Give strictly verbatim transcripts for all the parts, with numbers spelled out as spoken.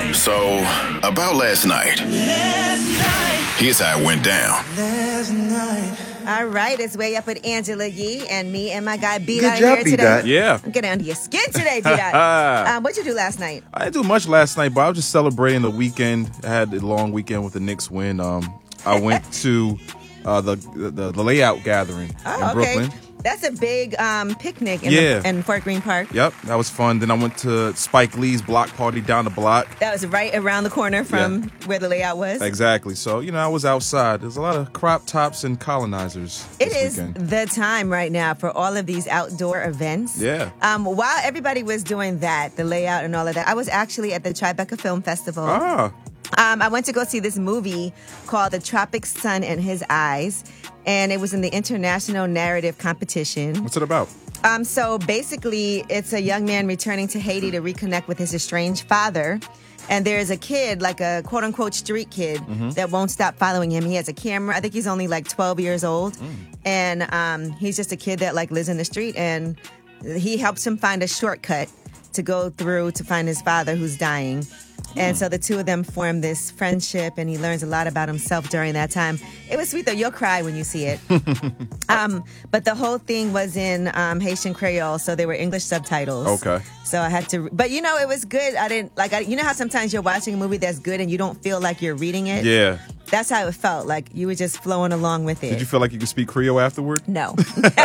So, about last night. Last night. Here's how it went down. Last night. All right, it's Way Up with Angela Yee and me and my guy B. Good here job, today. B-Dot. Yeah. I'm getting under your skin today, B-Dot. um, what'd you do last night? I didn't do much last night, but I was just celebrating the weekend. I had a long weekend with the Knicks win. Um, I went to uh, the, the the layout gathering Oh, in okay. Brooklyn. That's a big um, picnic in, Yeah. the, in Fort Greene Park. Yep, that was fun. Then I went to Spike Lee's block party down the block. That was right around the corner from Yeah. where the layout was. Exactly. So, you know, I was outside. There's a lot of crop tops and colonizers It this is weekend. the time right now for all of these outdoor events. Yeah. Um, while everybody was doing that, the layout and all of that, I was actually at the Tribeca Film Festival. Ah, Um, I went to go see this movie called The Tropic Sun in His Eyes, and it was in the International Narrative Competition. what's it about? Um, so basically, it's a young man returning to Haiti to reconnect with his estranged father. And there's a kid, like a quote unquote street kid, that won't stop following him. He has a camera. I think he's only like twelve years old. And um, he's just a kid that like lives in the street. And he helps him find a shortcut to go through to find his father who's dying. And so the two of them form this friendship, and he learns a lot about himself during that time. It was sweet, though. You'll cry when you see it. um, but the whole thing was in um, Haitian Creole, so they were English subtitles. Okay. So I had to, but you know, it was good. I didn't, like, I, you know how sometimes you're watching a movie that's good and you don't feel like you're reading it? Yeah. That's how it felt. Like you were just flowing along with it. Did you feel like you could speak Creole afterward? No.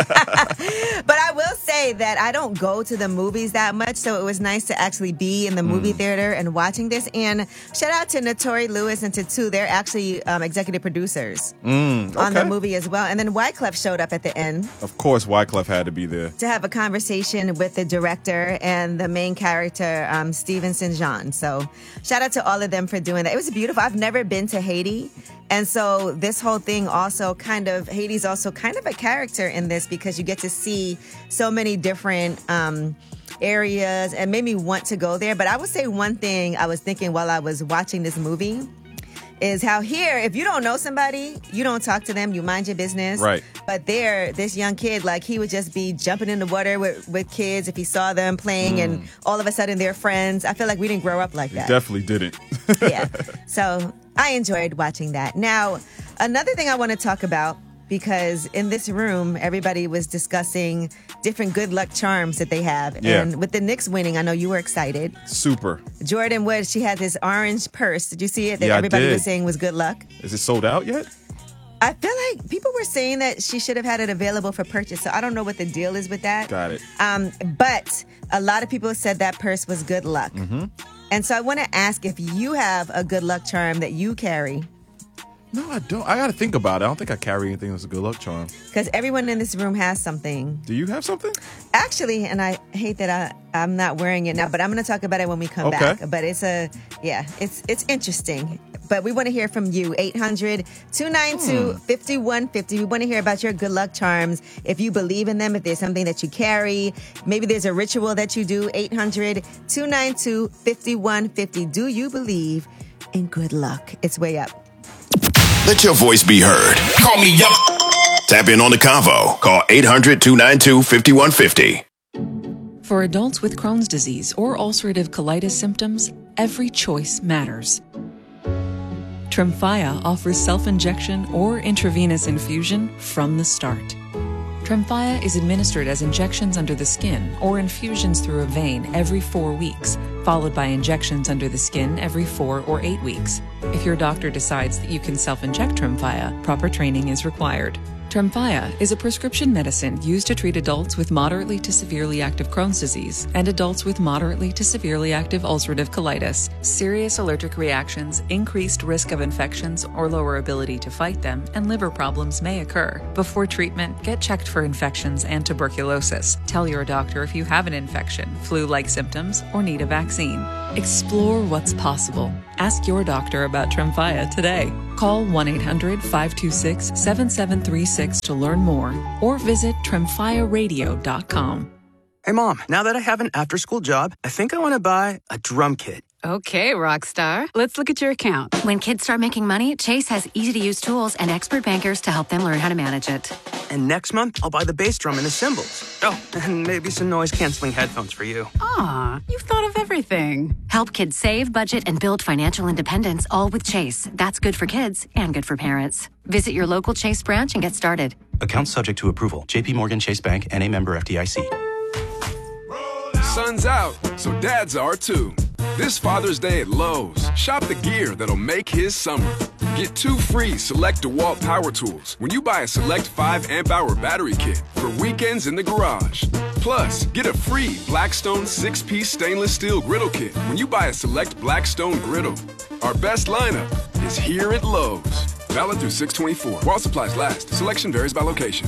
But I will say that I don't go to the movies that much, so it was nice to actually be in the movie theater and watching this. And shout out to Notori Lewis and Tatu. They're actually um, executive producers Mm, on the okay. movie as well. And then Wyclef showed up at the end Of course, Wyclef had to be there. to have a conversation with the director and the main character, um, Steven Saint John. So shout out to all of them for doing that. It was beautiful. I've never been to Haiti. And so this whole thing also kind of, Haiti's also kind of a character in this because you get to see so many different um, areas and made me want to go there. But I would say one thing I was thinking while I was watching this movie is how here, if you don't know somebody, you don't talk to them, you mind your business. Right. But there, this young kid, like he would just be jumping in the water with, with kids if he saw them playing and all of a sudden they're friends. I feel like we didn't grow up like that. Definitely didn't. Yeah. So I enjoyed watching that. Now, another thing I want to talk about, because in this room, everybody was discussing different good luck charms that they have. Yeah. And with the Knicks winning, I know you were excited. Super. Jordan Wood, she had this orange purse. Did you see it? That Yeah, I everybody did. was saying was good luck. Is it sold out yet? I feel like people were saying that she should have had it available for purchase. So I don't know what the deal is with that. Got it. Um, but a lot of people said that purse was good luck. Mm-hmm. And so I want to ask if you have a good luck charm that you carry. No, I don't. I got to think about it. I don't think I carry anything that's a good luck charm. Because everyone in this room has something. Do you have something? Actually, and I hate that I, I'm not wearing it now, but I'm going to talk about it when we come Okay. back. But it's a, yeah, it's it's interesting. But we want to hear from you. eight hundred, two nine two, five one five zero. We want to hear about your good luck charms. If you believe in them, if there's something that you carry, maybe there's a ritual that you do. eight hundred, two nine two, five one five zero. Do you believe in good luck? It's Way Up. Let your voice be heard. Call me up. Tap in on the convo. Call eight hundred, two nine two, five one five zero. For adults with Crohn's disease or ulcerative colitis symptoms, every choice matters. Tremfya offers self-injection or intravenous infusion from the start. Tremfya is administered as injections under the skin or infusions through a vein every four weeks, followed by injections under the skin every four or eight weeks. If your doctor decides that you can self-inject Tremfya, proper training is required. Tremfya is a prescription medicine used to treat adults with moderately to severely active Crohn's disease and adults with moderately to severely active ulcerative colitis. Serious allergic reactions, increased risk of infections or lower ability to fight them, and liver problems may occur. Before treatment, get checked for infections and tuberculosis. Tell your doctor if you have an infection, flu-like symptoms, or need a vaccine. Explore what's possible. Ask your doctor about Tremfya today. Call one eight hundred, five two six, seven seven three six to learn more or visit tremfya radio dot com. Hey, Mom, now that I have an after-school job, I think I want to buy a drum kit. Okay, Rockstar. Let's look at your account. When kids start making money, Chase has easy-to-use tools and expert bankers to help them learn how to manage it. And next month, I'll buy the bass drum and the cymbals. Oh, and maybe some noise-canceling headphones for you. Aw, you've thought of everything. Help kids save, budget, and build financial independence, all with Chase. That's good for kids and good for parents. Visit your local Chase branch and get started. Accounts subject to approval. J P Morgan Chase Bank and a member F D I C. Sun's out, so dads are too. This Father's Day at Lowe's, shop the gear that'll make his summer. Get two free Select DeWalt power tools when you buy a Select five amp hour battery kit for weekends in the garage. Plus, get a free Blackstone six piece stainless steel griddle kit when you buy a Select Blackstone griddle. Our best lineup is here at Lowe's. Valid through six twenty-four. While supplies last, selection varies by location.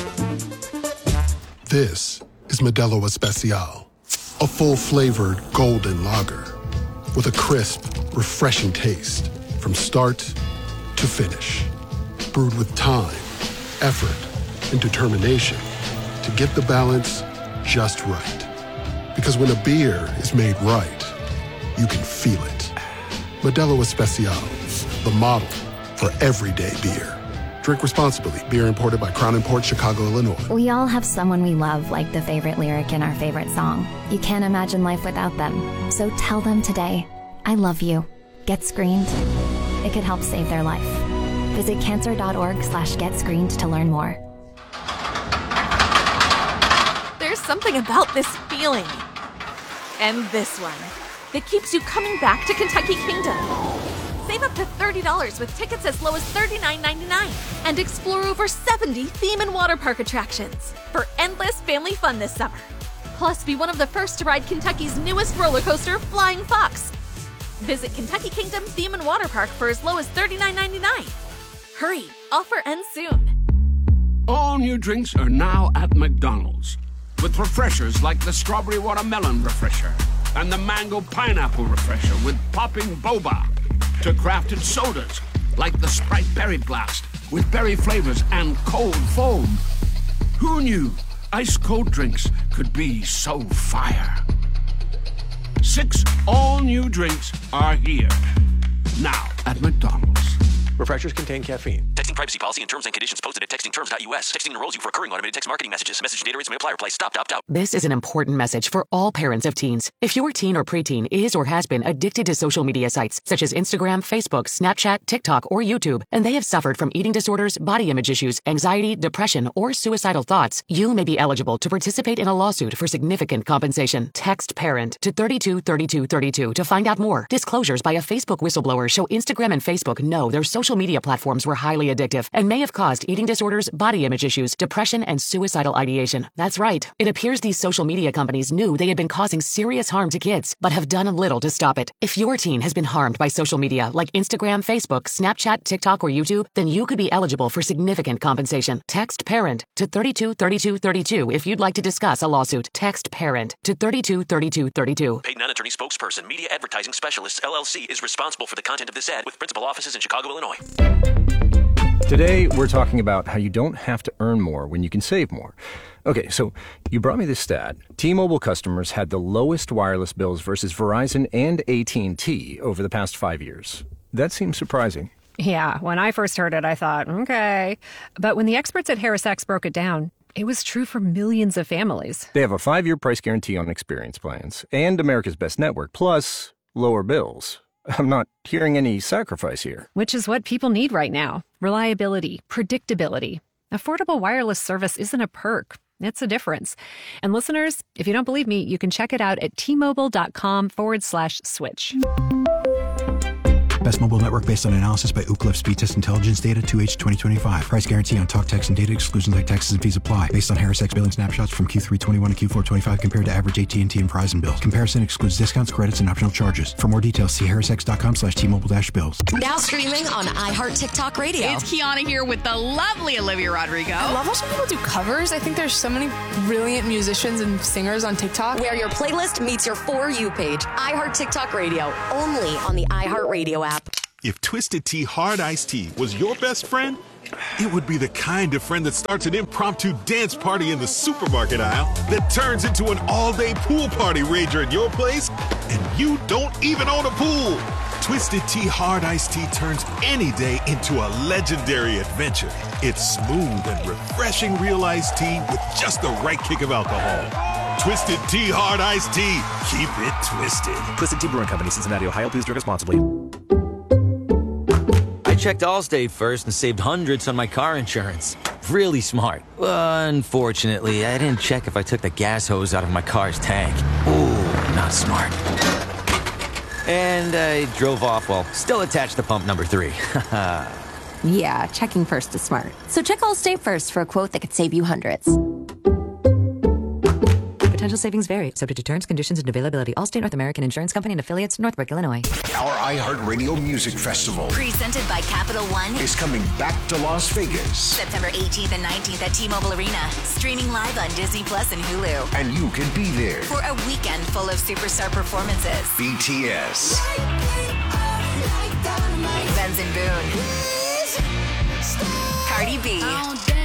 This is Modelo Especial. A full-flavored golden lager with a crisp, refreshing taste from start to finish. Brewed with time, effort, and determination to get the balance just right. Because when a beer is made right, you can feel it. Modelo Especial, the model for everyday beer. Drink responsibly. Beer imported by Crown Imports, Chicago, Illinois. We all have someone we love, like the favorite lyric in our favorite song. You can't imagine life without them. So tell them today, I love you. Get screened. It could help save their life. Visit cancer.org slash get screened to learn more. There's something about this feeling, and this one, that keeps you coming back to Kentucky Kingdom. Save up to thirty dollars with tickets as low as thirty-nine ninety-nine and explore over seventy theme and water park attractions for endless family fun this summer. Plus, be one of the first to ride Kentucky's newest roller coaster, Flying Fox. Visit Kentucky Kingdom Theme and Water Park for as low as thirty-nine ninety-nine. Hurry, offer ends soon. All new drinks are now at McDonald's, with refreshers like the Strawberry Watermelon Refresher and the Mango Pineapple Refresher with popping boba, to crafted sodas like the Sprite Berry Blast with berry flavors and cold foam. Who knew ice-cold drinks could be so fire? Six all-new drinks are here, now at McDonald's. Refreshers contain caffeine. Texting privacy policy and terms and conditions posted at texting terms dot U S. Texting enrolls you for recurring automated text marketing messages. Message data rates may apply. Reply stop, opt out. This is an important message for all parents of teens. If your teen or preteen is or has been addicted to social media sites such as Instagram, Facebook, Snapchat, TikTok, or YouTube, and they have suffered from eating disorders, body image issues, anxiety, depression, or suicidal thoughts, you may be eligible to participate in a lawsuit for significant compensation. Text PARENT to thirty-two thirty-two thirty-two to find out more. Disclosures by a Facebook whistleblower show Instagram and Facebook know their social media platforms were highly addictive and may have caused eating disorders, body image issues, depression, and suicidal ideation. That's right. It appears these social media companies knew they had been causing serious harm to kids, but have done little to stop it. If your teen has been harmed by social media like Instagram, Facebook, Snapchat, TikTok, or YouTube, then you could be eligible for significant compensation. Text PARENT to thirty-two thirty-two thirty-two if you'd like to discuss a lawsuit. Text PARENT to thirty-two thirty-two thirty-two. Paid non-attorney spokesperson, Media Advertising Specialists, L L C, is responsible for the content of this ad with principal offices in Chicago, Illinois. Today, we're talking about how you don't have to earn more when you can save more. Okay, so you brought me this stat. T-Mobile customers had the lowest wireless bills versus Verizon and A T and T over the past five years. That seems surprising. Yeah, when I first heard it, I thought, okay. But when the experts at HarrisX broke it down, it was true for millions of families. They have a five-year price guarantee on experience plans and America's Best Network, plus lower bills. I'm not hearing any sacrifice here. Which is what people need right now. Reliability, predictability. Affordable wireless service isn't a perk. It's a difference. And listeners, if you don't believe me, you can check it out at T-Mobile.com forward slash switch. Best mobile network based on analysis by Ookla Speed Test Intelligence Data two H twenty twenty-five. Price guarantee on talk, text, and data exclusions like taxes and fees apply. Based on HarrisX billing snapshots from Q three twenty-one to Q four twenty-five compared to average A T and T and Verizon bills. Comparison excludes discounts, credits, and optional charges. For more details, see harrisx.com slash T-Mobile dash bills. Now streaming on iHeart TikTok Radio. It's Kiana here with the lovely Olivia Rodrigo. I love watching people do covers. I think there's so many brilliant musicians and singers on TikTok. Where your playlist meets your For You page. iHeart TikTok Radio. Only on the iHeart Radio app. If Twisted Tea Hard Iced Tea was your best friend, it would be the kind of friend that starts an impromptu dance party in the supermarket aisle that turns into an all-day pool party rager at your place and you don't even own a pool. Twisted Tea Hard Iced Tea turns any day into a legendary adventure. It's smooth and refreshing real iced tea with just the right kick of alcohol. Twisted Tea Hard Iced Tea. Keep it twisted. Twisted Tea Brewing Company, Cincinnati, Ohio. Please drink responsibly. I checked Allstate first and saved hundreds on my car insurance. Really smart. Unfortunately, I didn't check if I took the gas hose out of my car's tank. Ooh, not smart. And I drove off while still attached to pump number three. Yeah, checking first is smart. So check Allstate first for a quote that could save you hundreds. Potential savings vary, subject to terms, conditions, and availability. Allstate North American Insurance Company and affiliates, Northbrook, Illinois. Our iHeartRadio Music Festival, presented by Capital One, is coming back to Las Vegas. September eighteenth and nineteenth at T-Mobile Arena. Streaming live on Disney Plus and Hulu. And you can be there for a weekend full of superstar performances. B T S. Benson Boone. Cardi B.